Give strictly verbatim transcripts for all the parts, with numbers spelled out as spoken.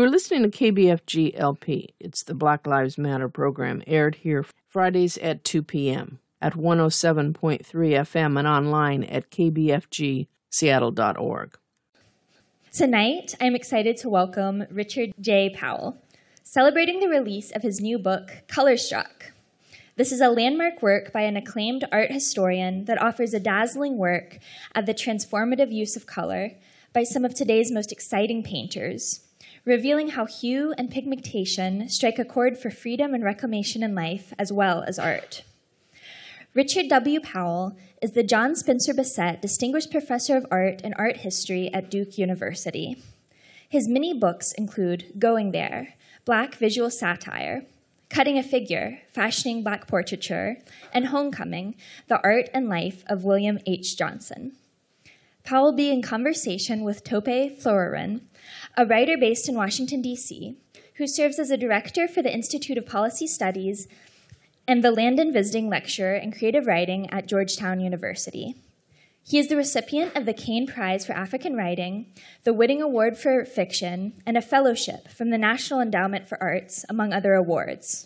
You're listening to K B F G L P. It's the Black Lives Matter program, aired here Fridays at two p.m. at one oh seven point three F M and online at k b f g seattle dot org. Tonight, I'm excited to welcome Richard J. Powell, celebrating the release of his new book, Colorstruck. This is a landmark work by an acclaimed art historian that offers a dazzling work of the transformative use of color by some of today's most exciting painters, revealing how hue and pigmentation strike a chord for freedom and reclamation in life as well as art. Richard W. Powell is the John Spencer Bassett Distinguished Professor of Art and Art History at Duke University. His many books include Going There, Black Visual Satire, Cutting a Figure, Fashioning Black Portraiture, and Homecoming, The Art and Life of William H. Johnson. Powell will be in conversation with Tope Florian, a writer based in Washington, D C, who serves as a director for the Institute of Policy Studies and the Landon Visiting Lecturer in Creative Writing at Georgetown University. He is the recipient of the Caine Prize for African Writing, the Whitting Award for Fiction, and a fellowship from the National Endowment for Arts, among other awards.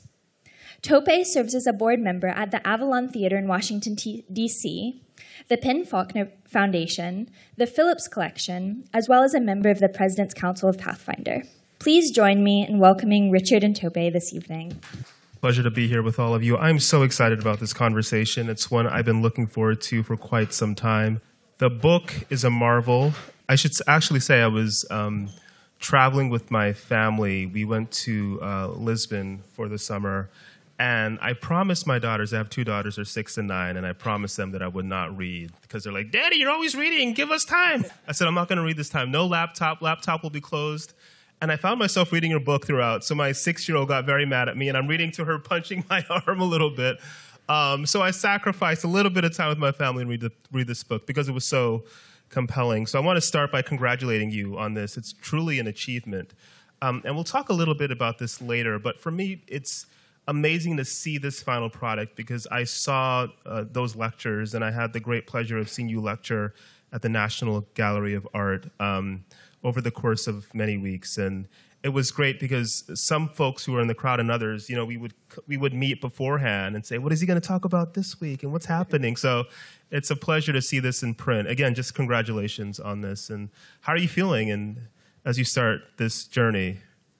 Tope serves as a board member at the Avalon Theater in Washington, D C, the Penn Faulkner Foundation, the Phillips Collection, as well as a member of the President's Council of Pathfinder. Please join me in welcoming Richard and Tope this evening. Pleasure to be here with all of you. I'm so excited about this conversation. It's one I've been looking forward to for quite some time. The book is a marvel. I should actually say I was um, traveling with my family. We went to uh, Lisbon for the summer. And I promised my daughters, I have two daughters, they're six and nine, and I promised them that I would not read because they're like, Daddy, you're always reading, give us time. I said, I'm not going to read this time. No laptop, laptop will be closed. And I found myself reading her book throughout. So my six-year-old got very mad at me, and I'm reading to her, punching my arm a little bit. Um, so I sacrificed a little bit of time with my family and read, the, read this book because it was so compelling. So I want to start by congratulating you on this. It's truly an achievement. Um, and we'll talk a little bit about this later. But for me, it's amazing to see this final product because I saw uh, those lectures, and I had the great pleasure of seeing you lecture at the National Gallery of Art um, over the course of many weeks. And it was great because some folks who were in the crowd and others, you know, we would we would meet beforehand and say, what is he going to talk about this week and what's happening? So it's a pleasure to see this in print. Again, just congratulations on this. And how are you feeling and as you start this journey?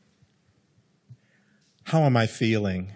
How am I feeling?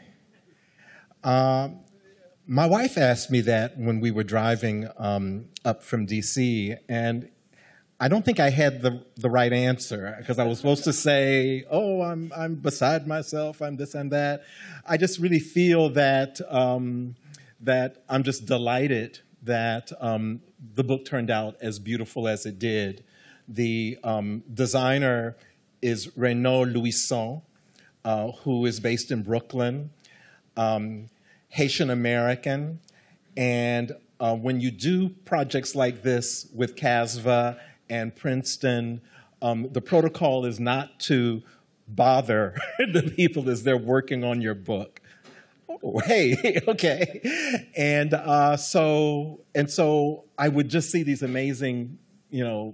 Uh, my wife asked me that when we were driving um, up from D C, and I don't think I had the, the right answer because I was supposed to say, oh, I'm, I'm beside myself, I'm this and that. I just really feel that, um, that I'm just delighted that um, the book turned out as beautiful as it did. The um, designer is Renaud Louison, Uh, who is based in Brooklyn, um, Haitian American. And uh, when you do projects like this with CASVA and Princeton, um, the protocol is not to bother the people as they're working on your book. Oh, hey, okay. And uh, so, and so I would just see these amazing, you know,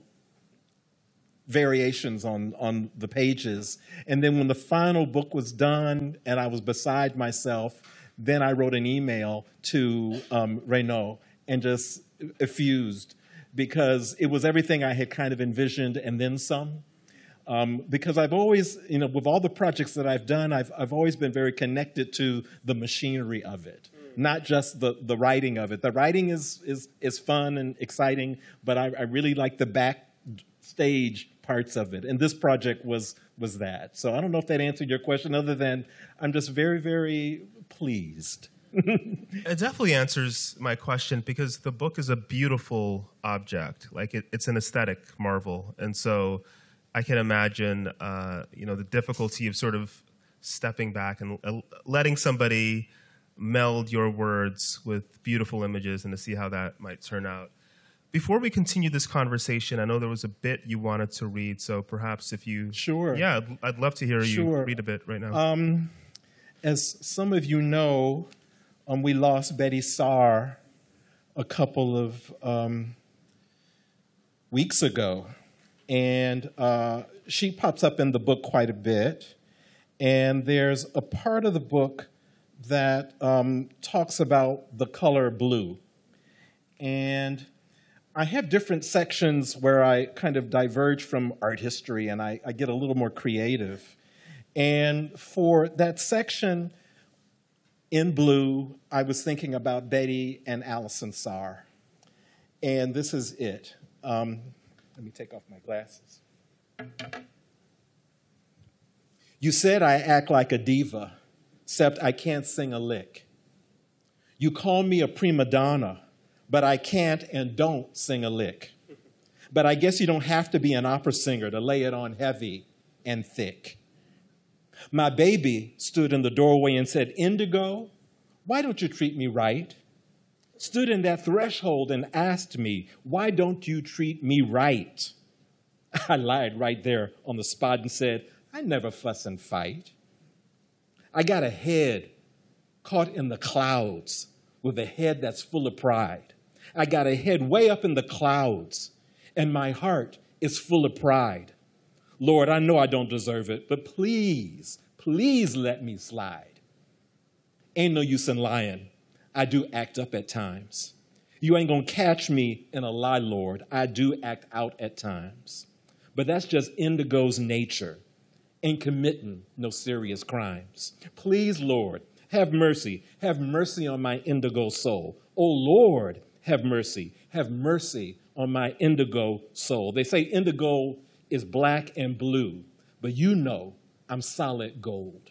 variations on, on the pages. And then when the final book was done and I was beside myself, then I wrote an email to um, Renaud and just effused because it was everything I had kind of envisioned and then some. Um, because I've always, you know, with all the projects that I've done, I've, I've always been very connected to the machinery of it, not just the, the writing of it. The writing is, is, is fun and exciting, but I, I really like the backstage parts of it. And this project was was that. So I don't know if that answered your question other than I'm just very, very pleased. It definitely answers my question because the book is a beautiful object. Like it, it's an aesthetic marvel. And so I can imagine, uh, you know, the difficulty of sort of stepping back and uh, letting somebody meld your words with beautiful images and to see how that might turn out. Before we continue this conversation, I know there was a bit you wanted to read, so perhaps if you... Sure. Yeah, I'd, I'd love to hear sure. you read a bit right now. Um, as some of you know, um, we lost Betty Saar a couple of um, weeks ago. And uh, she pops up in the book quite a bit. And there's a part of the book that um, talks about the color blue. And I have different sections where I kind of diverge from art history and I, I get a little more creative. And for that section in blue, I was thinking about Betty and Allison Sarr. And this is it. Um, let me take off my glasses. You said I act like a diva, except I can't sing a lick. You call me a prima donna, but I can't and don't sing a lick. But I guess you don't have to be an opera singer to lay it on heavy and thick. My baby stood in the doorway and said, Indigo, why don't you treat me right? Stood in that threshold and asked me, why don't you treat me right? I lied right there on the spot and said, I never fuss and fight. I got a head caught in the clouds with a head that's full of pride. I got a head way up in the clouds, and my heart is full of pride. Lord, I know I don't deserve it, but please, please let me slide. Ain't no use in lying. I do act up at times. You ain't gonna catch me in a lie, Lord. I do act out at times. But that's just Indigo's nature, ain't committing no serious crimes. Please, Lord, have mercy. Have mercy on my Indigo soul. Oh, Lord, have mercy. Have mercy on my Indigo soul. They say indigo is black and blue, but you know I'm solid gold.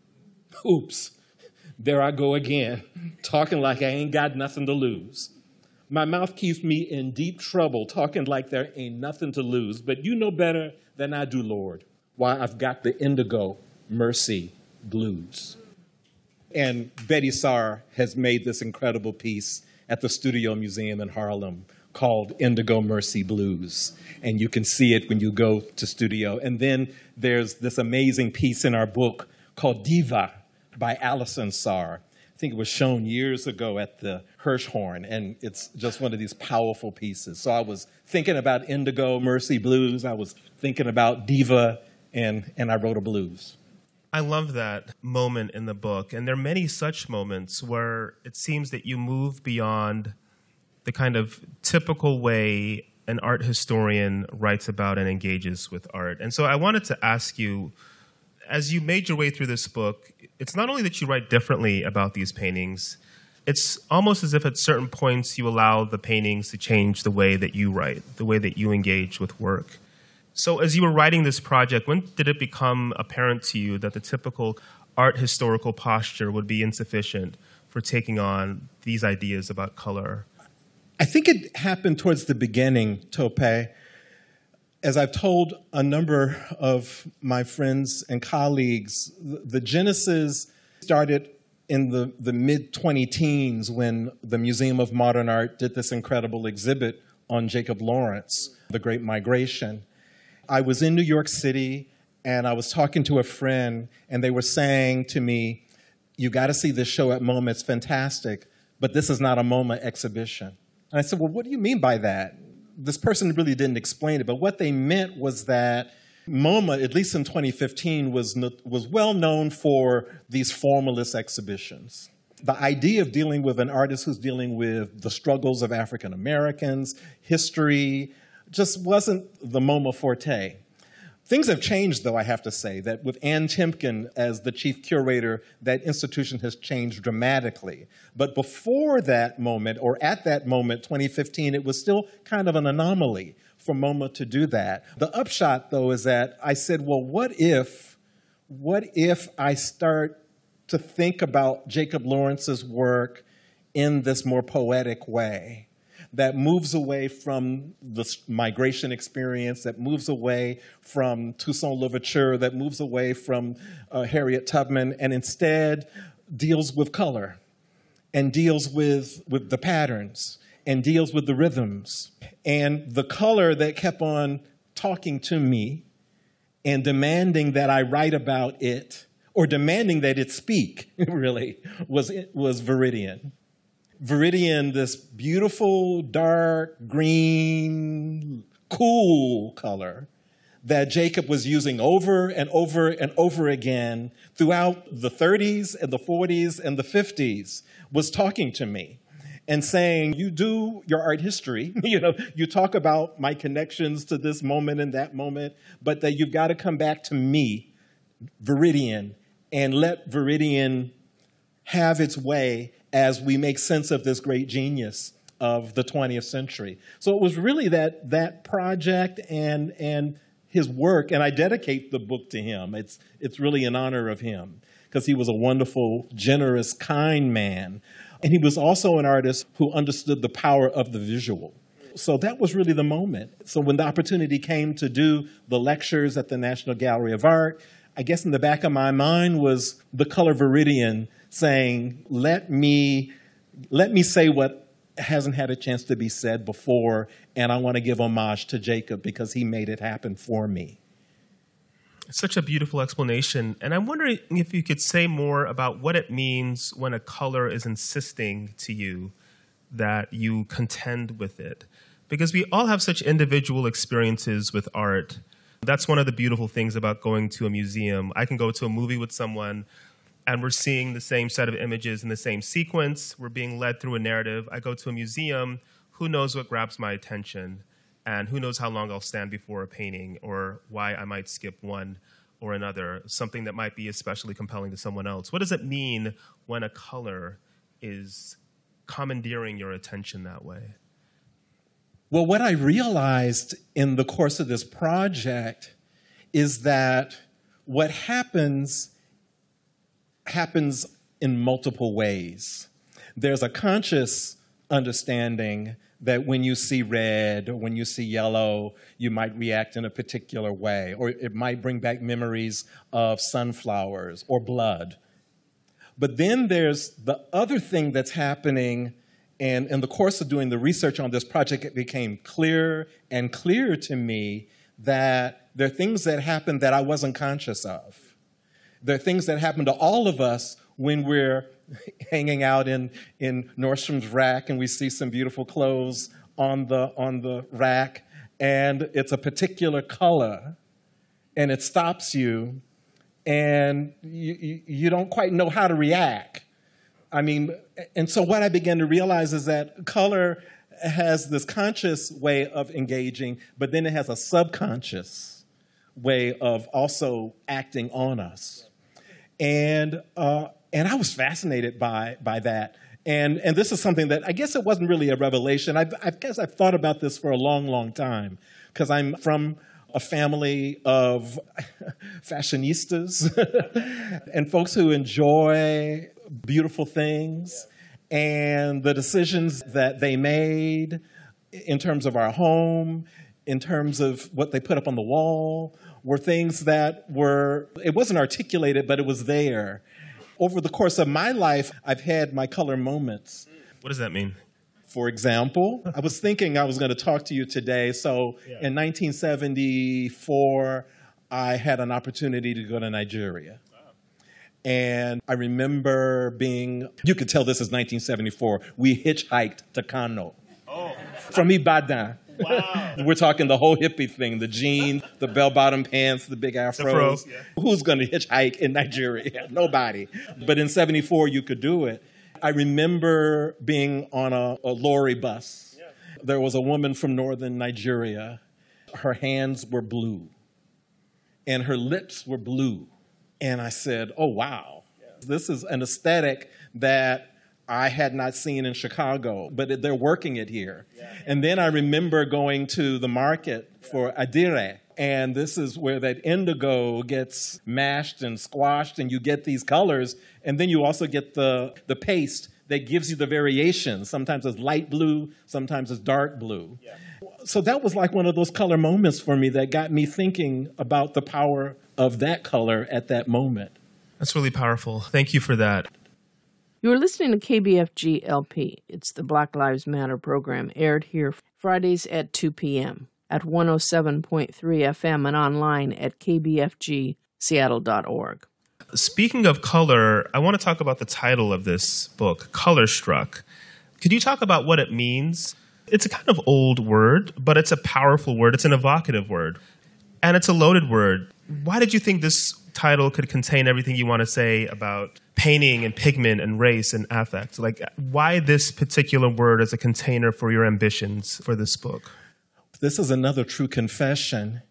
Oops, there I go again, talking like I ain't got nothing to lose. My mouth keeps me in deep trouble, talking like there ain't nothing to lose, but you know better than I do, Lord, why I've got the Indigo Mercy Blues. And Betty Sarr has made this incredible piece at the Studio Museum in Harlem called Indigo Mercy Blues. And you can see it when you go to Studio. And then there's this amazing piece in our book called Diva by Allison Sarr. I think it was shown years ago at the Hirshhorn, and it's just one of these powerful pieces. So I was thinking about Indigo Mercy Blues, I was thinking about Diva, and, and I wrote a blues. I love that moment in the book, and there are many such moments where it seems that you move beyond the kind of typical way an art historian writes about and engages with art. And so I wanted to ask you, as you made your way through this book, it's not only that you write differently about these paintings, it's almost as if at certain points you allow the paintings to change the way that you write, the way that you engage with work. So as you were writing this project, when did it become apparent to you that the typical art historical posture would be insufficient for taking on these ideas about color? I think it happened towards the beginning, Tope. As I've told a number of my friends and colleagues, the genesis started in the, the mid twenty teens when the Museum of Modern Art did this incredible exhibit on Jacob Lawrence, The Great Migration. I was in New York City, and I was talking to a friend, and they were saying to me, you got to see this show at MoMA, it's fantastic, but this is not a MoMA exhibition. And I said, well, what do you mean by that? This person really didn't explain it, but what they meant was that MoMA, at least in twenty fifteen, was, was well known for these formalist exhibitions. The idea of dealing with an artist who's dealing with the struggles of African Americans, history, just wasn't the MoMA forte. Things have changed, though, I have to say, that with Ann Timken as the chief curator, that institution has changed dramatically. But before that moment, or at that moment, twenty fifteen, it was still kind of an anomaly for MoMA to do that. The upshot, though, is that I said, well, what if, what if I start to think about Jacob Lawrence's work in this more poetic way that moves away from the migration experience, that moves away from Toussaint Louverture, that moves away from uh, Harriet Tubman, and instead deals with color and deals with, with the patterns and deals with the rhythms. And the color that kept on talking to me and demanding that I write about it, or demanding that it speak, really, was, was Viridian. Viridian, this beautiful, dark, green, cool color that Jacob was using over and over and over again throughout the thirties and the forties and the fifties was talking to me and saying, you do your art history, you know, you talk about my connections to this moment and that moment, but that you've got to come back to me, Viridian, and let Viridian have its way as we make sense of this great genius of the twentieth century. So it was really that that project and and his work, and I dedicate the book to him. It's it's really in honor of him because he was a wonderful, generous, kind man. And he was also an artist who understood the power of the visual. So that was really the moment. So when the opportunity came to do the lectures at the National Gallery of Art, I guess in the back of my mind was the color Viridian saying, let me, let me say what hasn't had a chance to be said before, and I want to give homage to Jacob because he made it happen for me. Such a beautiful explanation. And I'm wondering if you could say more about what it means when a color is insisting to you that you contend with it. Because we all have such individual experiences with art. That's one of the beautiful things about going to a museum. I can go to a movie with someone and we're seeing the same set of images in the same sequence. We're being led through a narrative. I go to a museum. Who knows what grabs my attention? And who knows how long I'll stand before a painting or why I might skip one or another, something that might be especially compelling to someone else. What does it mean when a color is commandeering your attention that way? Well, what I realized in the course of this project is that what happens happens in multiple ways. There's a conscious understanding that when you see red or when you see yellow, you might react in a particular way, or it might bring back memories of sunflowers or blood. But then there's the other thing that's happening, and in the course of doing the research on this project, it became clearer and clearer to me that there are things that happen that I wasn't conscious of. There are things that happen to all of us when we're hanging out in, in Nordstrom's rack and we see some beautiful clothes on the, on the rack and it's a particular color and it stops you and you, you, you don't quite know how to react. I mean, and so what I began to realize is that color has this conscious way of engaging, but then it has a subconscious way of also acting on us. And uh, and I was fascinated by by that. And and this is something that I guess it wasn't really a revelation. I, I guess I've thought about this for a long, long time because I'm from a family of fashionistas and folks who enjoy beautiful things. And the decisions that they made in terms of our home, in terms of what they put up on the wall, were things that were, it wasn't articulated, but it was there. Over the course of my life, I've had my color moments. What does that mean? For example, I was thinking I was going to talk to you today. So yeah. In nineteen seventy-four, I had an opportunity to go to Nigeria. And I remember being, you could tell this is nineteen seventy-four, we hitchhiked to Kano. Oh. From Ibadan. Wow. We're talking the whole hippie thing, the jeans, the bell-bottom pants, the big afros. Yeah. Who's going to hitchhike in Nigeria? Nobody. But in seventy-four, you could do it. I remember being on a, a lorry bus. Yeah. There was a woman from northern Nigeria. Her hands were blue, and her lips were blue. And I said, oh, wow, yeah. This is an aesthetic that I had not seen in Chicago, but they're working it here. Yeah. And then I remember going to the market for adire, and this is where that indigo gets mashed and squashed, and you get these colors, and then you also get the, the paste that gives you the variations. Sometimes it's light blue, sometimes it's dark blue. Yeah. So that was like one of those color moments for me that got me thinking about the power of that color at that moment. That's really powerful. Thank you for that. You're listening to K B F G L P. It's the Black Lives Matter program, aired here Fridays at two p.m. at one oh seven point three F M and online at k b f g seattle dot org. Speaking of color, I want to talk about the title of this book, Color Struck. Could you talk about what it means? it's a kind of old word, but it's a powerful word. It's an evocative word. And it's a loaded word. Why did you think this title could contain everything you want to say about painting and pigment and race and affect? Like, why this particular word as a container for your ambitions for this book? This is another true confession.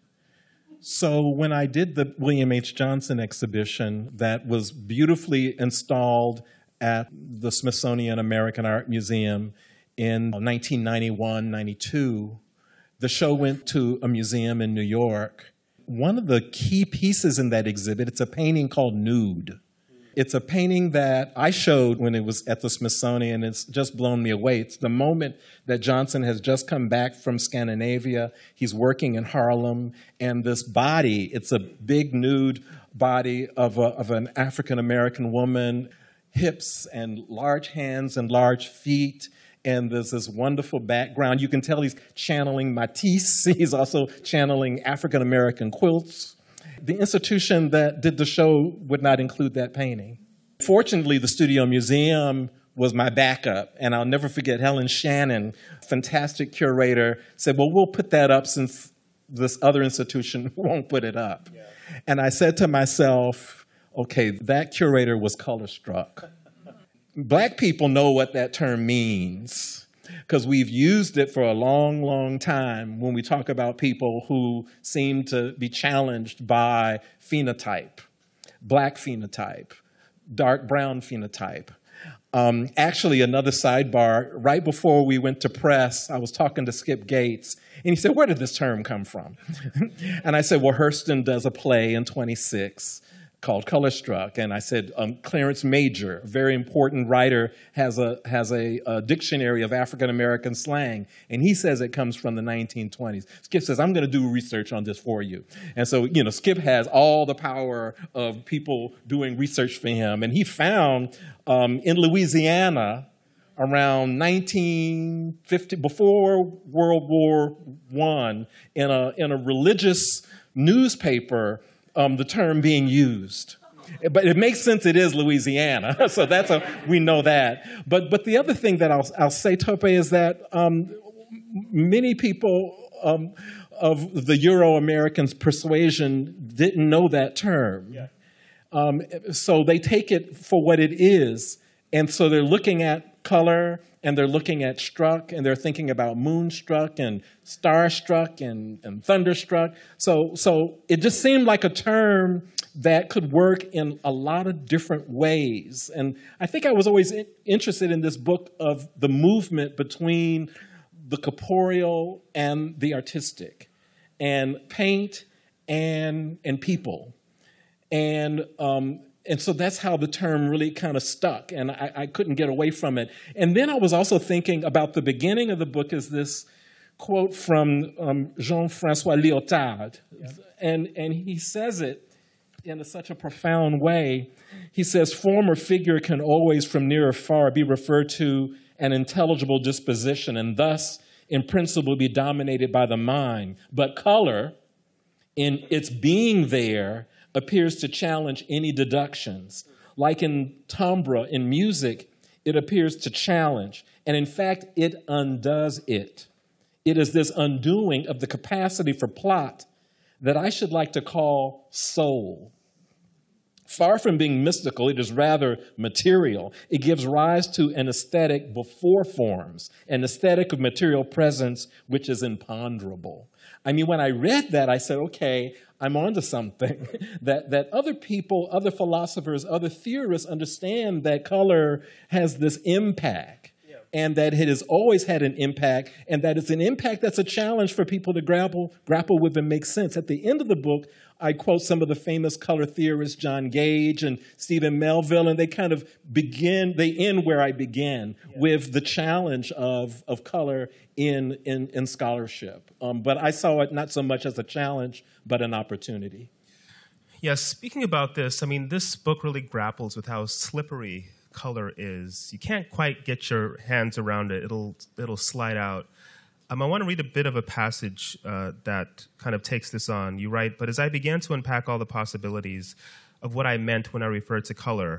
So when I did the William H. Johnson exhibition that was beautifully installed at the Smithsonian American Art Museum in nineteen ninety-one ninety-two, the show went to a museum in New York. One of the key pieces in that exhibit, it's a painting called Nude. It's a painting that I showed when it was at the Smithsonian. It's just blown me away. It's the moment that Johnson has just come back from Scandinavia. He's working in Harlem, and this body, it's a big nude body of, a, of an African-American woman, hips and large hands and large feet. And there's this wonderful background. You can tell he's channeling Matisse. He's also channeling African-American quilts. The institution that did the show would not include that painting. Fortunately, the Studio Museum was my backup. And I'll never forget Helen Shannon, fantastic curator, said, well, we'll put that up since this other institution won't put it up. Yeah. And I said to myself, okay, that curator was color struck. Black people know what that term means because we've used it for a long, long time when we talk about people who seem to be challenged by phenotype, black phenotype, dark brown phenotype. Um, actually, another sidebar, right before we went to press, I was talking to Skip Gates, and he said, where did this term come from? And I said, well, Hurston does a play in twenty-six called Color Struck. And I said, um, Clarence Major, a very important writer, has a has a, a dictionary of African-American slang. And he says it comes from the nineteen twenties. Skip says, I'm going to do research on this for you. And so, you know, Skip has all the power of people doing research for him. And he found um, in Louisiana, around nineteen fifty, before World War One, in a, in a religious newspaper, Um, the term being used. But it makes sense it is Louisiana, so that's a, we know that. But but the other thing that I'll, I'll say, Tope, is that um, many people um, of the Euro-Americans persuasion didn't know that term. Yeah. Um, so they take it for what it is, and so they're looking at color, and they're looking at struck, and they're thinking about moonstruck and starstruck and, and thunderstruck. So, so it just seemed like a term that could work in a lot of different ways. And I think I was always in, interested in this book of the movement between the corporeal and the artistic, and paint and, and people. And um, And so that's how the term really kind of stuck, and I, I couldn't get away from it. And then I was also thinking about the beginning of the book is this quote from um, Jean-Francois Lyotard. Yeah. And, and he says it in a, such a profound way. He says, form or figure can always from near or far be referred to an intelligible disposition and thus in principle be dominated by the mind. But color, in its being there, appears to challenge any deductions. Like in timbre, in music, it appears to challenge. And in fact, it undoes it. It is this undoing of the capacity for plot that I should like to call soul. Far from being mystical, it is rather material. It gives rise to an aesthetic before forms, an aesthetic of material presence which is imponderable. I mean, when I read that, I said, okay, I'm onto something. that, that other people, other philosophers, other theorists understand that color has this impact, yeah. and that it has always had an impact, and that it's an impact that's a challenge for people to grapple, grapple with and make sense. At the end of the book, I quote some of the famous color theorists, John Gage and Stephen Melville, and they kind of begin, they end where I began, yeah. with the challenge of, of color in, in, in scholarship. Um, but I saw it not so much as a challenge, but an opportunity. Yes, speaking about this, I mean, this book really grapples with how slippery color is. You can't quite get your hands around it. It'll, it'll slide out. Um, I want to read a bit of a passage uh, that kind of takes this on. You write, but as I began to unpack all the possibilities of what I meant when I referred to color,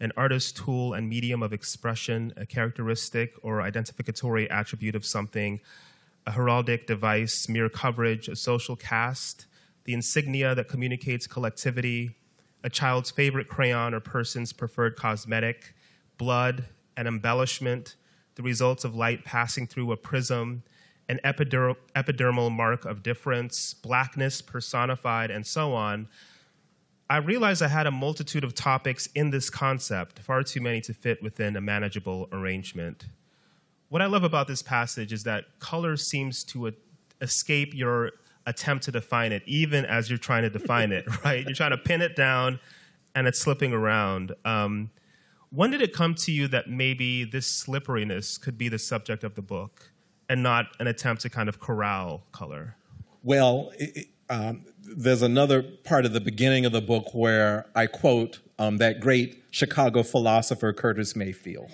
an artist's tool and medium of expression, a characteristic or identificatory attribute of something, a heraldic device, mere coverage, a social caste, the insignia that communicates collectivity, a child's favorite crayon or person's preferred cosmetic, blood, an embellishment, the results of light passing through a prism, an epider- epidermal mark of difference, blackness personified, and so on, I realized I had a multitude of topics in this concept, far too many to fit within a manageable arrangement. What I love about this passage is that color seems to a- escape your attempt to define it, even as you're trying to define it, right? You're trying to pin it down, and it's slipping around. Um, when did it come to you that maybe this slipperiness could be the subject of the book and not an attempt to kind of corral color? Well, it, um, there's another part of the beginning of the book where I quote um, that great Chicago philosopher Curtis Mayfield.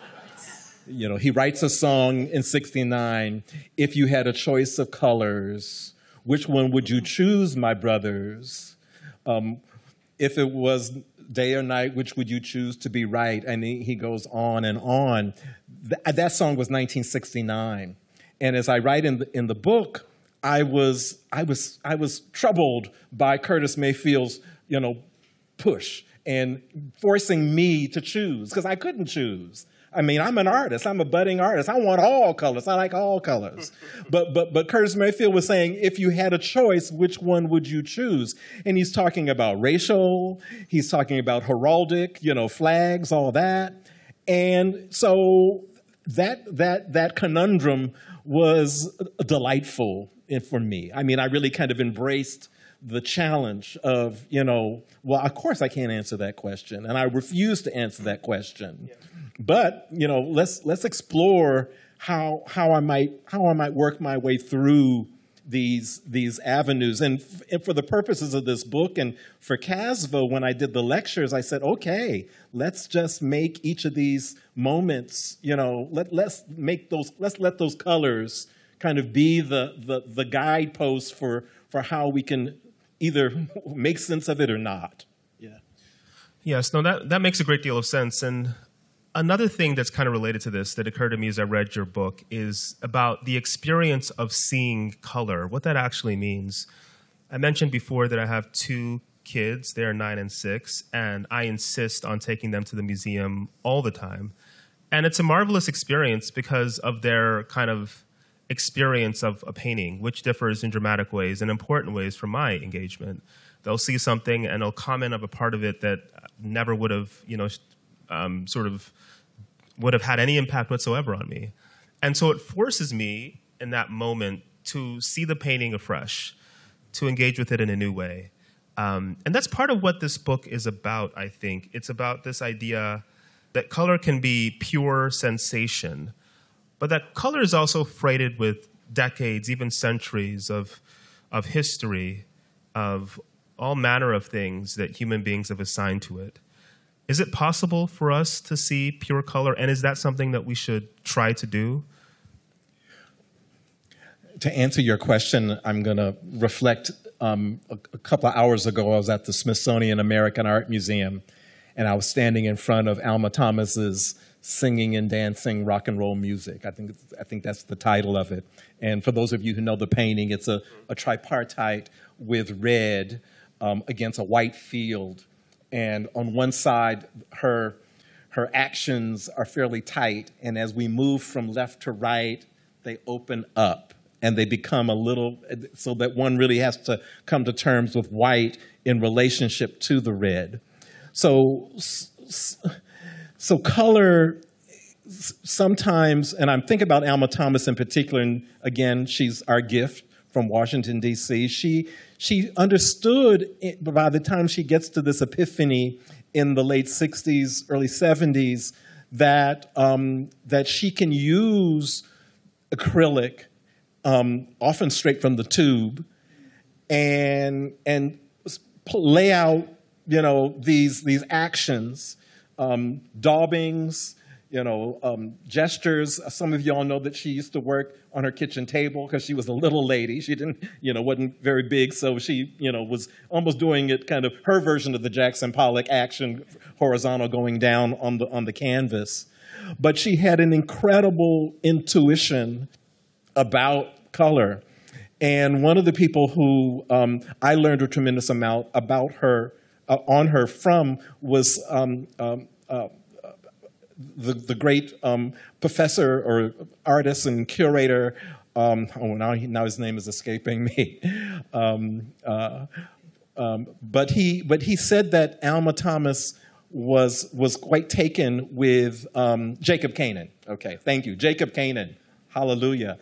You know, he writes a song in sixty-nine, "If you had a choice of colors, which one would you choose, my brothers? Um, if it was day or night, which would you choose to be right?" And he, he goes on and on. Th- that song was nineteen sixty-nine. And as I write in the, in the book, I was, I was, I was troubled by Curtis Mayfield's, you know, push and forcing me to choose, because I couldn't choose. I mean, I'm an artist. I'm a budding artist. I want all colors. I like all colors. But but but Curtis Mayfield was saying, if you had a choice, which one would you choose? And he's talking about racial. He's talking about heraldic, you know, flags, all that. And so that that that conundrum was delightful for me. I mean, I really kind of embraced the challenge of, you know, well, of course I can't answer that question, and I refuse to answer that question. Yeah. But, you know, let's let's explore how how I might how I might work my way through these these avenues. And, f- and for the purposes of this book and for CASVA, when I did the lectures, I said, okay, let's just make each of these moments, you know, let let's make those let's let those colors kind of be the the, the guideposts for for how we can either make sense of it or not. Yeah. Yes, no, that, that makes a great deal of sense. And another thing that's kind of related to this that occurred to me as I read your book is about the experience of seeing color, what that actually means. I mentioned before that I have two kids, they're nine and six, and I insist on taking them to the museum all the time. And it's a marvelous experience because of their kind of experience of a painting, which differs in dramatic ways and important ways from my engagement. They'll see something and they'll comment of a part of it that never would have, you know, um, sort of would have had any impact whatsoever on me. And so it forces me in that moment to see the painting afresh, to engage with it in a new way. Um, and that's part of what this book is about, I think. It's about this idea that color can be pure sensation, but that color is also freighted with decades, even centuries of, of history, of all manner of things that human beings have assigned to it. Is it possible for us to see pure color, and is that something that we should try to do? To answer your question, I'm going to reflect. Um, a, a couple of hours ago, I was at the Smithsonian American Art Museum, and I was standing in front of Alma Thomas's Singing and Dancing Rock and Roll Music. I think it's, I think that's the title of it. And for those of you who know the painting, it's a, a tripartite with red um, against a white field. And on one side, her her actions are fairly tight, and as we move from left to right, they open up and they become a little, so that one really has to come to terms with white in relationship to the red. So, so color sometimes, and I'm thinking about Alma Thomas in particular, and again, she's our gift from Washington, D C. She she understood it, by the time she gets to this epiphany in the late sixties, early seventies, that um, that she can use acrylic, um, often straight from the tube, and and lay out, you know, these these actions, um, daubings, you know, um, gestures. Some of y'all know that she used to work on her kitchen table because she was a little lady. She didn't, you know, wasn't very big, so she, you know, was almost doing it kind of her version of the Jackson Pollock action, horizontal going down on the on the canvas. But she had an incredible intuition about color. And one of the people who um, I learned a tremendous amount about her, uh, on her from, was um, um, uh, the, the great um, professor or artist and curator, um, oh, now, he, now his name is escaping me. um, uh, um, but, he, but he said that Alma Thomas was, was quite taken with um, Jacob Canaan. Okay, thank you. Jacob Canaan. Hallelujah.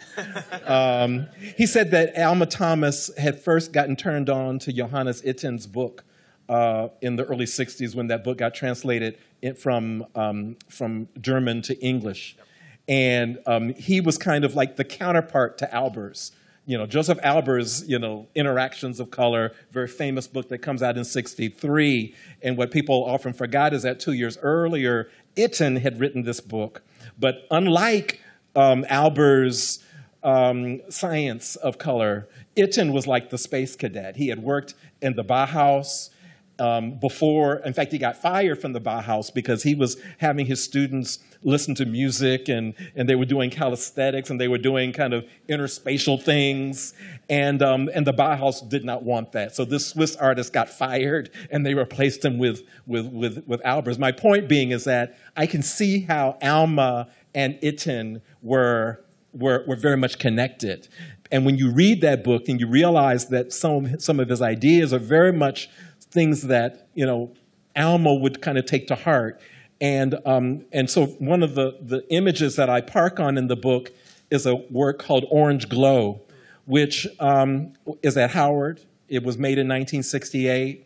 Um, he said that Alma Thomas had first gotten turned on to Johannes Itten's book uh, in the early sixties when that book got translated in, from, um, from German to English. And um, he was kind of like the counterpart to Albers. You know, Joseph Albers, you know, Interactions of Color, very famous book that comes out in sixty-three. And what people often forgot is that two years earlier, Itten had written this book. But unlike Um, Albers' um, Science of Color, Itten was like the space cadet. He had worked in the Bauhaus um, before. In fact, he got fired from the Bauhaus because he was having his students listen to music, and, and they were doing calisthenics, and they were doing kind of interspatial things. And, um, and the Bauhaus did not want that. So this Swiss artist got fired, and they replaced him with, with, with, with Albers. My point being is that I can see how Alma and Itten were, were, were very much connected. And when you read that book and you realize that some, some of his ideas are very much things that, you know, Alma would kind of take to heart. And, um, and so one of the, the images that I park on in the book is a work called Orange Glow, which um, is at Howard. It was made in nineteen sixty-eight.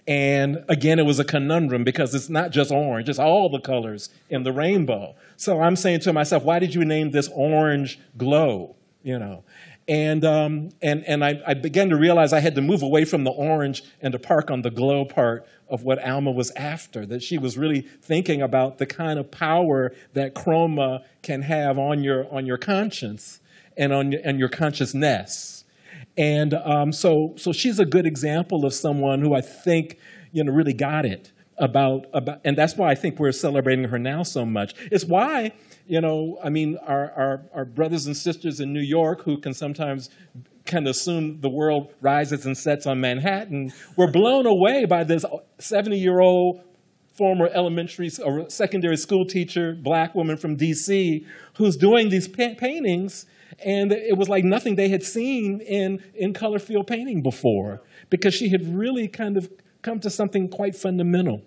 And again, it was a conundrum because it's not just orange, it's all the colors in the rainbow. So I'm saying to myself, why did you name this Orange Glow? You know, and um, and and I, I began to realize I had to move away from the orange and to park on the glow part of what Alma was after. That she was really thinking about the kind of power that chroma can have on your on your conscience and on and your consciousness. And um, so, so she's a good example of someone who I think, you know, really got it about, about, and that's why I think we're celebrating her now so much. It's why, you know, I mean, our, our, our brothers and sisters in New York who can sometimes kind of assume the world rises and sets on Manhattan were blown away by this seventy-year-old former elementary or secondary school teacher, black woman from D C, who's doing these pa- paintings. And it was like nothing they had seen in, in color field painting before, because she had really kind of come to something quite fundamental.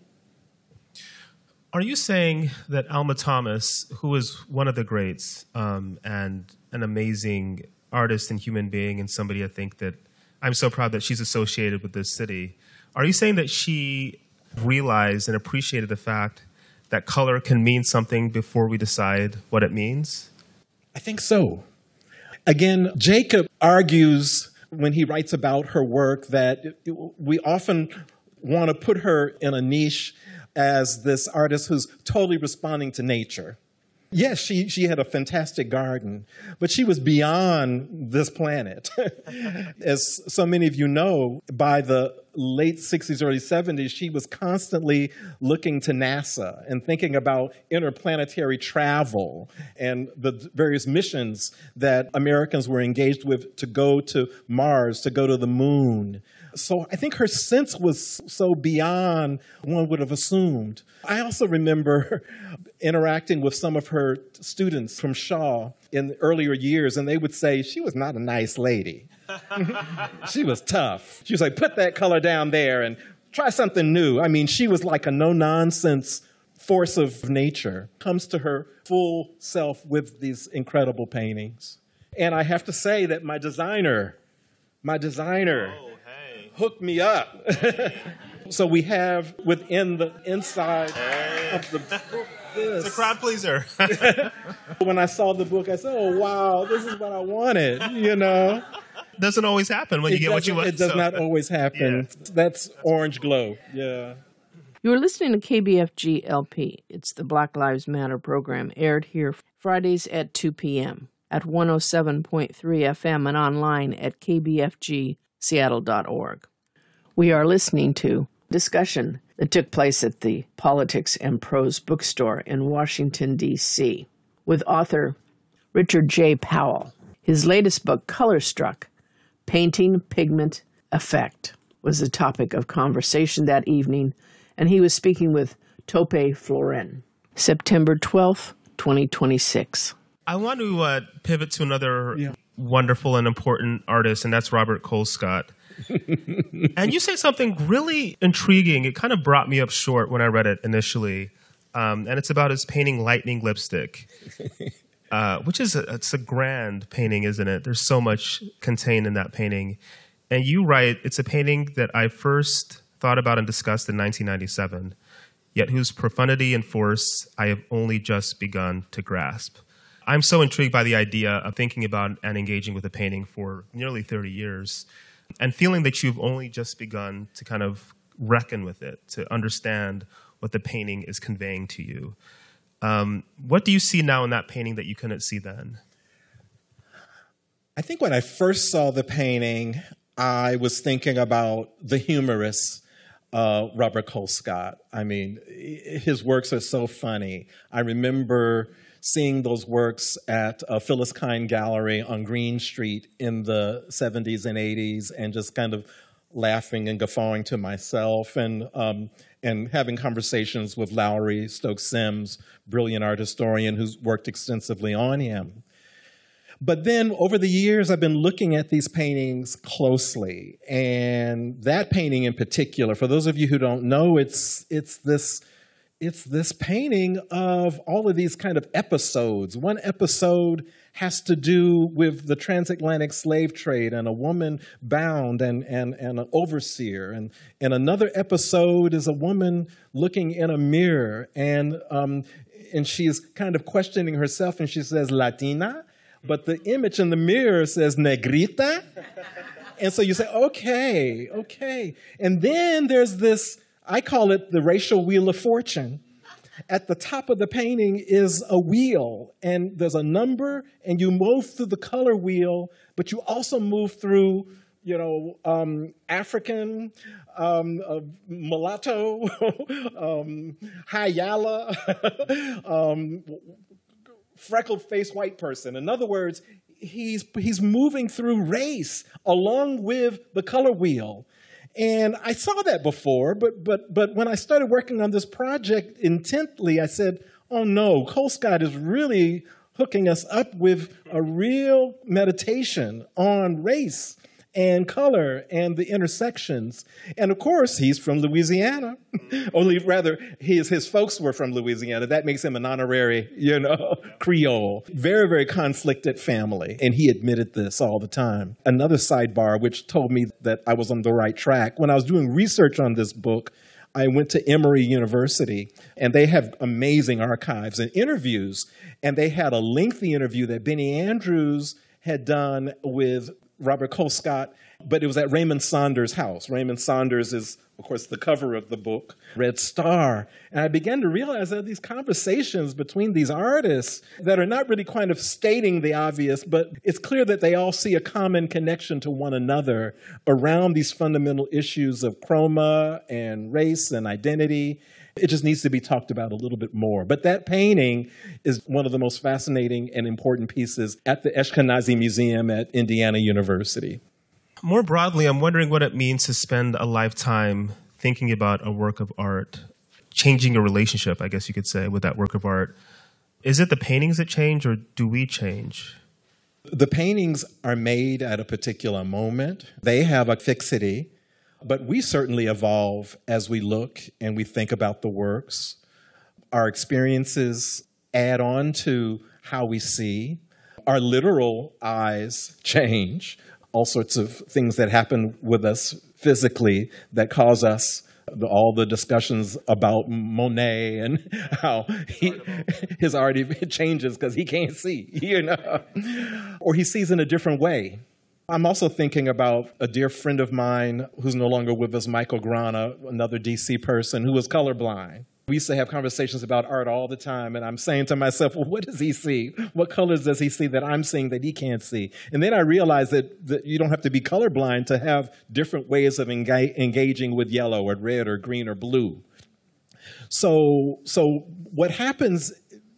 Are you saying that Alma Thomas, who is one of the greats um, and an amazing artist and human being and somebody I think that I'm so proud that she's associated with this city, are you saying that she realized and appreciated the fact that color can mean something before we decide what it means? I think so. Again, Jacob argues when he writes about her work that we often want to put her in a niche as this artist who's totally responding to nature. Yes, she, she had a fantastic garden, but she was beyond this planet. As so many of you know, by the late sixties, early seventies, she was constantly looking to NASA and thinking about interplanetary travel and the various missions that Americans were engaged with to go to Mars, to go to the moon. So I think her sense was so beyond one would have assumed. I also remember interacting with some of her students from Shaw in the earlier years, and they would say she was not a nice lady. She was tough. She was like, put that color down there and try something new. I mean, she was like a no-nonsense force of nature. Comes to her full self with these incredible paintings. And I have to say that my designer, my designer, oh, hey. hooked me up. So we have within the inside hey. of the book this. It's a crowd pleaser. When I saw the book, I said, oh, wow, this is what I wanted, you know. Doesn't always happen when it you get what you want. It does so. not always happen. Yeah. That's Orange Glow, yeah. You are listening to K B F G L P. It's the Black Lives Matter program, aired here Fridays at two p.m. at one oh seven point three F M and online at k b f g seattle dot org. We are listening to discussion that took place at the Politics and Prose bookstore in Washington, D C with author Richard J. Powell. His latest book, Colorstruck, Painting, Pigment, Effect, was the topic of conversation that evening, and he was speaking with Tope Florin. September twelfth, twenty twenty-six. I want to uh, pivot to another yeah. wonderful and important artist, and that's Robert Colescott. And you say something really intriguing. It kind of brought me up short when I read it initially, um, and it's about his painting Lightning Lipstick, uh, which is a, it's a grand painting, isn't it? There's so much contained in that painting. And you write, it's a painting that I first thought about and discussed in nineteen ninety-seven, yet whose profundity and force I have only just begun to grasp. I'm so intrigued by the idea of thinking about and engaging with a painting for nearly thirty years and feeling that you've only just begun to kind of reckon with it, to understand what the painting is conveying to you. Um, what do you see now in that painting that you couldn't see then? I think when I first saw the painting, I was thinking about the humorist uh, Robert Colescott. I mean, his works are so funny. I remember seeing those works at uh, Phyllis Kine Gallery on Green Street in the seventies and eighties and just kind of laughing and guffawing to myself and um, and having conversations with Lowry Stokes Sims, brilliant art historian who's worked extensively on him. But then over the years, I've been looking at these paintings closely. And that painting in particular, for those of you who don't know, it's, it's, this, it's this painting of all of these kind of episodes. One episode has to do with the transatlantic slave trade and a woman bound and, and, and an overseer. And, and another episode is a woman looking in a mirror and, um, and she's kind of questioning herself and she says, Latina? But the image in the mirror says negrita. And so you say, okay, okay. And then there's this, I call it the racial wheel of fortune. At the top of the painting is a wheel, and there's a number, and you move through the color wheel, but you also move through, you know, um, African, um, uh, mulatto, um, Hayala, um, freckled-faced white person. In other words, he's he's moving through race along with the color wheel. And I saw that before, but but but when I started working on this project intently, I said, oh no, Colescott is really hooking us up with a real meditation on race and color and the intersections. And of course, he's from Louisiana. Or rather, his, his folks were from Louisiana. That makes him an honorary, you know, Creole. Very, very conflicted family. And he admitted this all the time. Another sidebar, which told me that I was on the right track. When I was doing research on this book, I went to Emory University, and they have amazing archives and interviews. And they had a lengthy interview that Benny Andrews had done with Robert Colescott, but it was at Raymond Saunders' house. Raymond Saunders is, of course, the cover of the book, Red Star. And I began to realize that these conversations between these artists that are not really kind of stating the obvious, but it's clear that they all see a common connection to one another around these fundamental issues of chroma and race and identity. It just needs to be talked about a little bit more. But that painting is one of the most fascinating and important pieces at the Ashkenazi Museum at Indiana University. More broadly, I'm wondering what it means to spend a lifetime thinking about a work of art, changing a relationship, I guess you could say, with that work of art. Is it the paintings that change, or do we change? The paintings are made at a particular moment. They have a fixity. But we certainly evolve as we look and we think about the works. Our experiences add on to how we see. Our literal eyes change. All sorts of things that happen with us physically that cause us the, all the discussions about Monet and how he, his art changes because he can't see, you know. Or he sees in a different way. I'm also thinking about a dear friend of mine who's no longer with us, Michael Grana, another D C person who was colorblind. We used to have conversations about art all the time, and I'm saying to myself, well, what does he see? What colors does he see that I'm seeing that he can't see? And then I realized that, that you don't have to be colorblind to have different ways of enga- engaging with yellow or red or green or blue. So, so what happens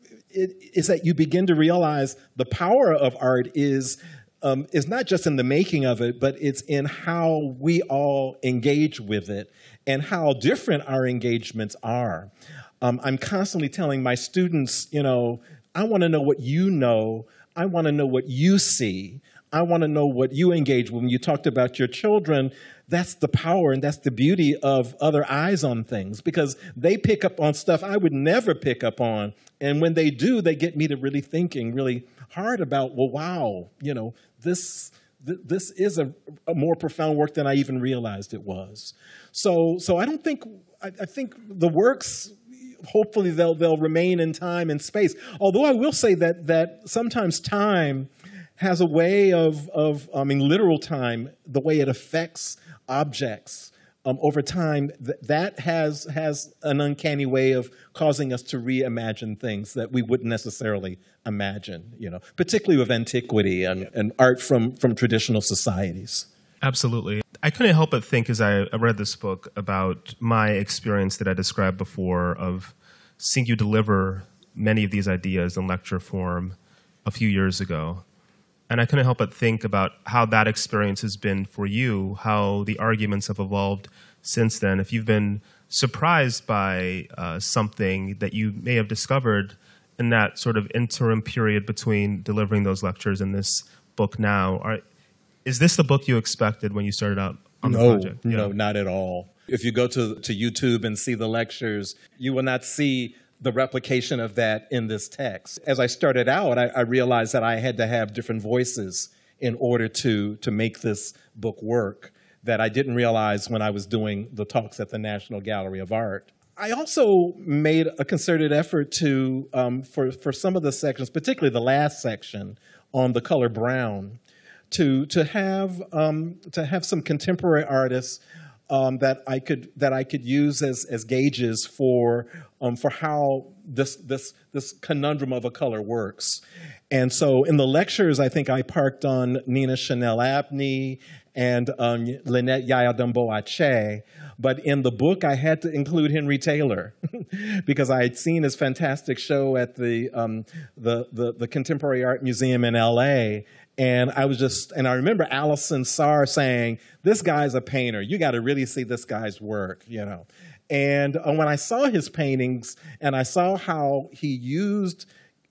is that you begin to realize the power of art is Um, is not just in the making of it, but it's in how we all engage with it and how different our engagements are. Um, I'm constantly telling my students, you know, I want to know what you know. I want to know what you see. I want to know what you engage with. When you talked about your children, that's the power and that's the beauty of other eyes on things, because they pick up on stuff I would never pick up on. And when they do, they get me to really thinking really hard about, well, wow, you know, this th- this is a, a more profound work than I even realized it was. So so I don't think, I, I think the works, hopefully they'll they'll remain in time and space. Although I will say that that sometimes time has a way of, of I mean, literal time, the way it affects objects um, over time, th- that has has an uncanny way of causing us to reimagine things that we wouldn't necessarily imagine, you know, particularly with antiquity and, and art from, from traditional societies. Absolutely. I couldn't help but think as I read this book about my experience that I described before of seeing you deliver many of these ideas in lecture form a few years ago. And I couldn't help but think about how that experience has been for you, how the arguments have evolved since then. If you've been surprised by uh, something that you may have discovered in that sort of interim period between delivering those lectures and this book now, are, is this the book you expected when you started out on no, the project? No, yeah. Not at all. If you go to, to YouTube and see the lectures, you will not see the replication of that in this text. As I started out, I, I realized that I had to have different voices in order to, to make this book work that I didn't realize when I was doing the talks at the National Gallery of Art. I also made a concerted effort to, um, for, for some of the sections, particularly the last section on the color brown, to, to, have, um, to have some contemporary artists Um, that I could that I could use as as gauges for um, for how this this this conundrum of a color works. And so in the lectures, I think I parked on Nina Chanel Abney and um, Lynette Yaya Dumbo-Ache. But in the book, I had to include Henry Taylor because I had seen his fantastic show at the, um, the the the Contemporary Art Museum in L A. And I was just, and I remember Allison Sarr saying, this guy's a painter. You got to really see this guy's work, you know. And uh, when I saw his paintings and I saw how he used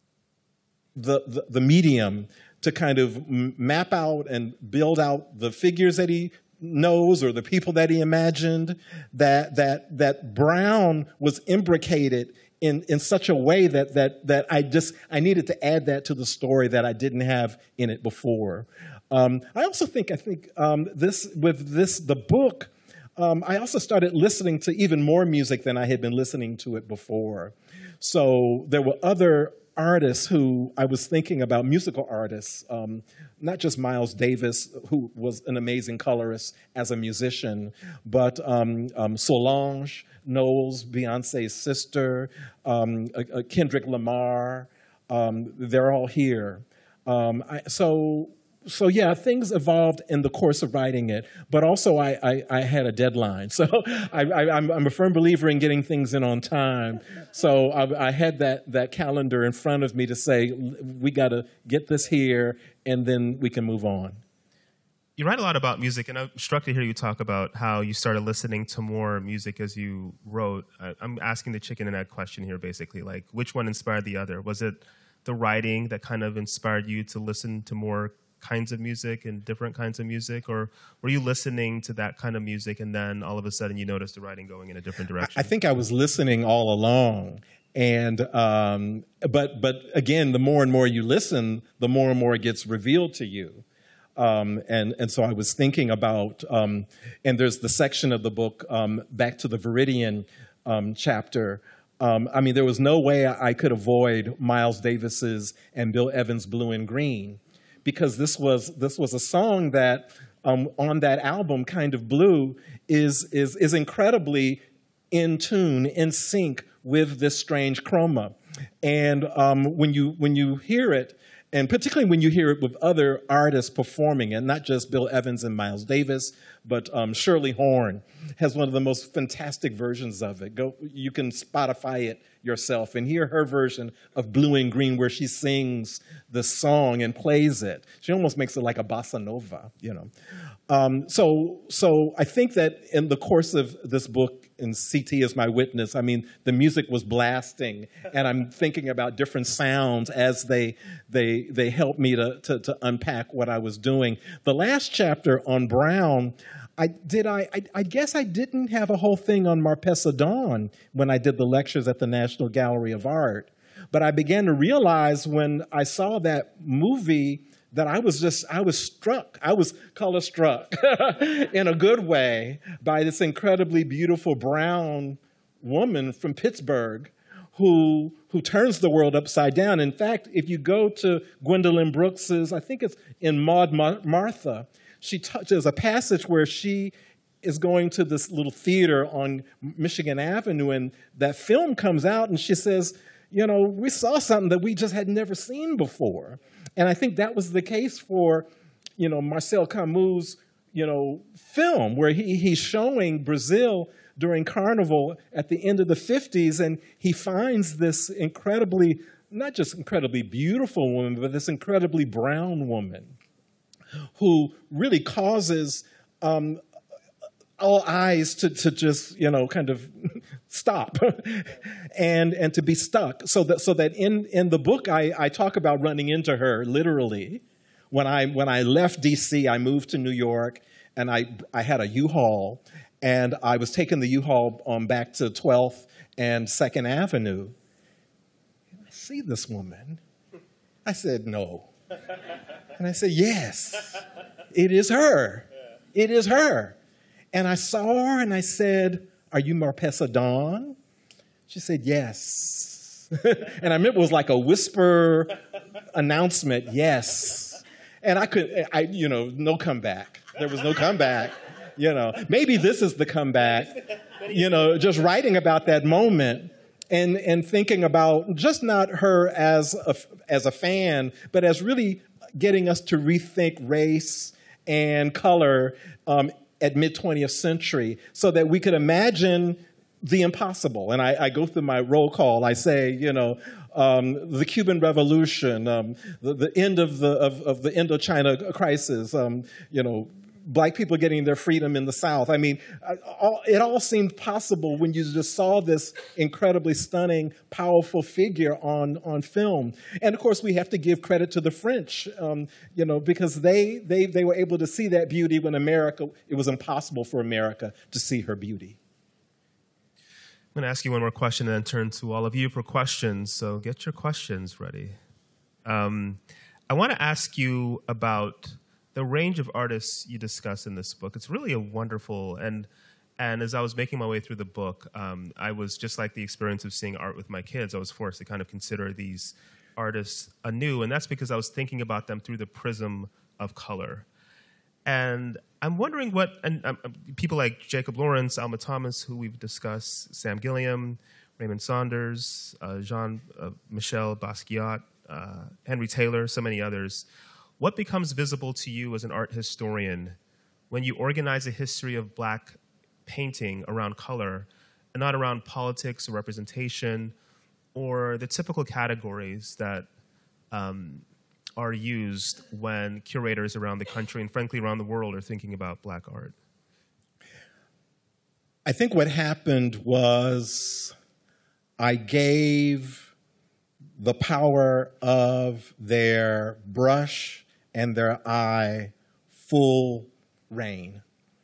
the, the, the medium to kind of m- map out and build out the figures that he knows or the people that he imagined, that that that brown was imbricated in, in such a way that that that I just I needed to add that to the story that I didn't have in it before. Um, I also think I think um, this with this the book. Um, I also started listening to even more music than I had been listening to it before. So there were other artists who I was thinking about, musical artists, um, not just Miles Davis, who was an amazing colorist as a musician, but um, um, Solange Knowles, Beyonce's sister, um, uh, uh, Kendrick Lamar. Um, they're all here. Um, I, so. So yeah, things evolved in the course of writing it, but also I, I, I had a deadline. So I, I, I'm, I'm a firm believer in getting things in on time. So I, I had that, that calendar in front of me to say, we got to get this here, and then we can move on. You write a lot about music, and I'm struck to hear you talk about how you started listening to more music as you wrote. I'm asking the chicken and egg question here, basically. Like, which one inspired the other? Was it the writing that kind of inspired you to listen to more kinds of music and different kinds of music, or were you listening to that kind of music and then all of a sudden you noticed the writing going in a different direction? I think I was listening all along, and um, but but again, the more and more you listen, the more and more it gets revealed to you. Um, and and so I was thinking about, um, and there's the section of the book um, back to the Viridian um, chapter. Um, I mean, there was no way I could avoid Miles Davis's and Bill Evans' Blue and Green, because this was this was a song that um, on that album, Kind of Blue, is is is incredibly in tune, in sync with this strange chroma. And um, when you when you hear it, and particularly when you hear it with other artists performing it, not just Bill Evans and Miles Davis, but um, Shirley Horn has one of the most fantastic versions of it. Go, you can Spotify it yourself and hear her version of Blue and Green, where she sings the song and plays it. She almost makes it like a bossa nova, you know. Um, so, so I think that in the course of this book, and C T is my witness, I mean, the music was blasting, and I'm thinking about different sounds as they they they help me to, to to unpack what I was doing. The last chapter on Brown, I did I, I I guess I didn't have a whole thing on Marpessa Dawn when I did the lectures at the National Gallery of Art, but I began to realize when I saw that movie that I was just, I was struck, I was color struck in a good way by this incredibly beautiful brown woman from Pittsburgh who who turns the world upside down. In fact, if you go to Gwendolyn Brooks's, I think it's in Maud Mar- Martha, she touches a passage where she is going to this little theater on Michigan Avenue, and that film comes out, and she says, you know, we saw something that we just had never seen before. And I think that was the case for, you know, Marcel Camus' you know, film where he, he's showing Brazil during Carnival at the end of the fifties, and he finds this incredibly, not just incredibly beautiful woman, but this incredibly brown woman who really causes um, all eyes to, to just, you know, kind of stop and and to be stuck. So that so that in, in the book, I, I talk about running into her literally. When I when I left D C, I moved to New York, and I I had a U-Haul, and I was taking the U-Haul um, back to twelfth and second Avenue. And I see this woman. I said, no. And I said, yes, it is her. It is her. And I saw her, and I said, are you Marpessa Dawn? She said, yes. And I remember it was like a whisper announcement, yes. And I could, I, you know, no comeback. There was no comeback. You know, maybe this is the comeback. You know, just writing about that moment and and thinking about just not her as a, as a fan, but as really getting us to rethink race and color um, at mid-twentieth century, so that we could imagine the impossible. And I, I go through my roll call. I say, you know, um, the Cuban Revolution, um, the, the end of the of, of the Indochina crisis, um, you know, black people getting their freedom in the South. I mean, all, it all seemed possible when you just saw this incredibly stunning, powerful figure on, on film. And of course, we have to give credit to the French, um, you know, because they, they, they were able to see that beauty when America, it was impossible for America to see her beauty. I'm going to ask you one more question and then turn to all of you for questions. So get your questions ready. Um, I want to ask you about the range of artists you discuss in this book. It's really a wonderful, and and as I was making my way through the book, um, I was just like the experience of seeing art with my kids. I was forced to kind of consider these artists anew, and that's because I was thinking about them through the prism of color. And I'm wondering what, and um, people like Jacob Lawrence, Alma Thomas, who we've discussed, Sam Gilliam, Raymond Saunders, uh, Jean-Michel Basquiat, uh, Henry Taylor, so many others. What becomes visible to you as an art historian when you organize a history of black painting around color and not around politics or representation or the typical categories that um, are used when curators around the country and frankly around the world are thinking about black art? I think what happened was I gave the power of their brush and their eye full reign.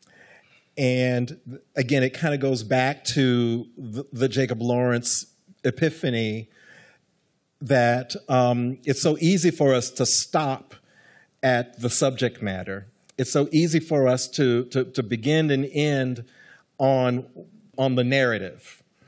And again, it kind of goes back to the, the Jacob Lawrence epiphany that um, it's so easy for us to stop at the subject matter. It's so easy for us to, to, to begin and end on, on the narrative.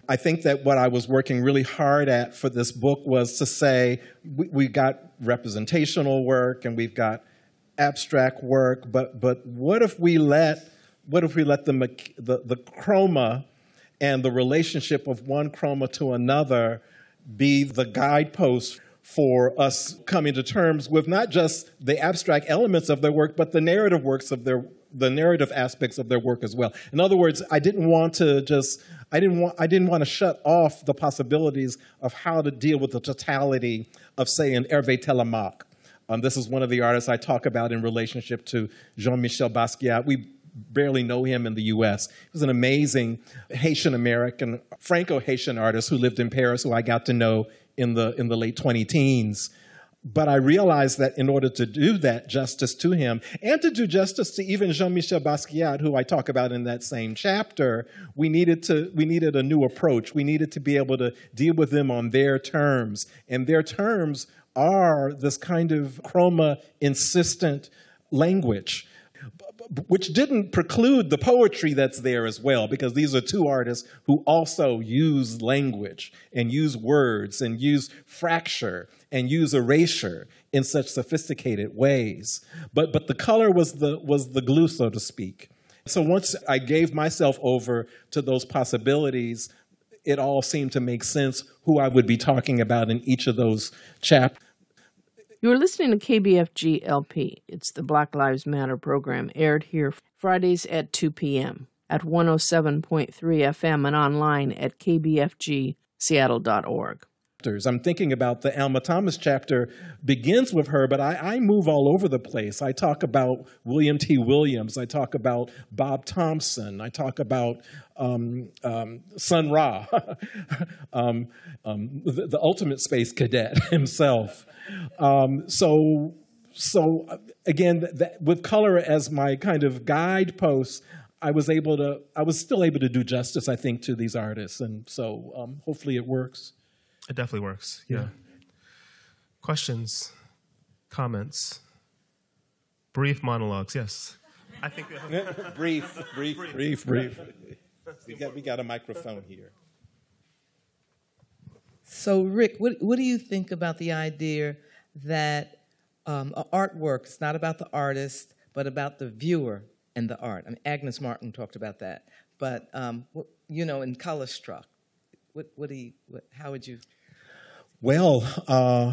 I think that what I was working really hard at for this book was to say, we, we got representational work and we've got abstract work, but but what if we let what if we let the the, the chroma and the relationship of one chroma to another be the guidepost for us coming to terms with not just the abstract elements of their work, but the narrative works of their the narrative aspects of their work as well. In other words, I didn't want to just I didn't want I didn't want to shut off the possibilities of how to deal with the totality of, say, an Hervé Telemaque. Um, this is one of the artists I talk about in relationship to Jean-Michel Basquiat. We barely know him in the U S. He was an amazing Haitian-American, Franco-Haitian artist who lived in Paris, who I got to know in the in the late twenty teens. But I realized that in order to do that justice to him, and to do justice to even Jean-Michel Basquiat, who I talk about in that same chapter, we needed to we needed a new approach. We needed to be able to deal with them on their terms. And their terms are this kind of chroma-insistent language, which didn't preclude the poetry that's there as well, because these are two artists who also use language and use words and use fracture and use erasure in such sophisticated ways. But but the color was the was the glue, so to speak. So once I gave myself over to those possibilities, it all seemed to make sense who I would be talking about in each of those chapters. You're listening to K B F G L P. It's the Black Lives Matter program, aired here Fridays at two p.m. at one oh seven point three F M and online at k b f g seattle dot org. I'm thinking about the Alma Thomas chapter begins with her, but I, I move all over the place. I talk about William T. Williams. I talk about Bob Thompson. I talk about um, um, Sun Ra, um, um, the, the ultimate space cadet himself. Um, so, so again, that, with color as my kind of guidepost, I was able to, I was still able to do justice, I think, to these artists. And so um, hopefully it works. It definitely works, yeah. yeah. Questions, comments, brief monologues, yes. I think brief, brief, brief, brief. We got, we got a microphone here. So, Rick, what, what do you think about the idea that um, artwork is not about the artist, but about the viewer and the art? I mean, Agnes Martin talked about that. But, um, you know, in Color Struck, what, what do you, what, how would you... Well, uh,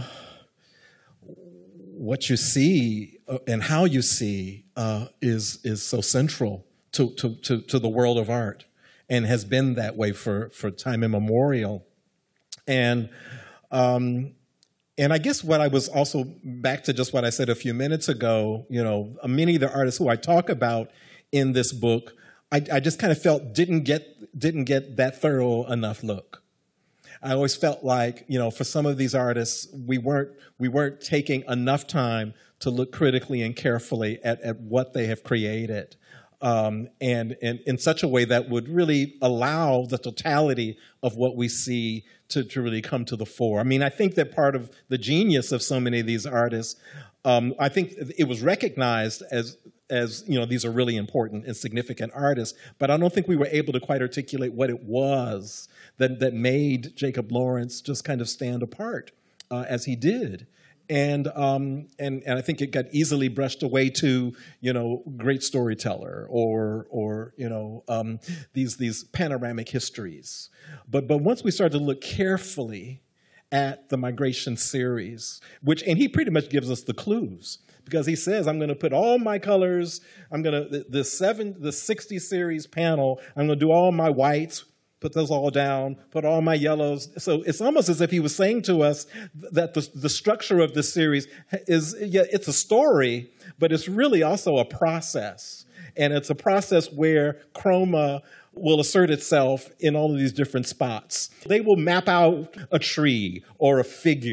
what you see uh, and how you see uh, is is so central to, to, to, to the world of art, and has been that way for, for time immemorial. And um, and I guess what I was also, back to just what I said a few minutes ago, you know, many of the artists who I talk about in this book, I, I just kind of felt didn't get didn't get that thorough enough look. I always felt like, you know, for some of these artists, we weren't we weren't taking enough time to look critically and carefully at, at what they have created, um, and, and in such a way that would really allow the totality of what we see to, to really come to the fore. I mean, I think that part of the genius of so many of these artists, um, I think it was recognized as as, you know, these are really important and significant artists, but I don't think we were able to quite articulate what it was that, that made Jacob Lawrence just kind of stand apart uh, as he did. And, um, and and I think it got easily brushed away to, you know, great storyteller or, or you know, um, these, these panoramic histories. But, but once we started to look carefully at the Migration series, which, and he pretty much gives us the clues, because he says, I'm going to put all my colors, I'm going to, the, the seven, the sixty series panel, I'm going to do all my whites, put those all down, put all my yellows. So it's almost as if he was saying to us that the, the structure of this series is, yeah, it's a story, but it's really also a process. And it's a process where chroma will assert itself in all of these different spots. They will map out a tree or a figure